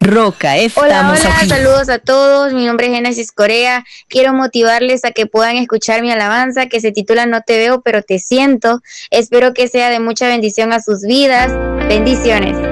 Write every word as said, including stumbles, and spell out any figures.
Roca. Estamos Hola, hola, aquí. saludos a todos. Mi nombre es Génesis Corea. Quiero motivarles a que puedan escuchar mi alabanza que se titula No te veo, pero te siento. Espero que sea de mucha bendición a sus vidas. Bendiciones.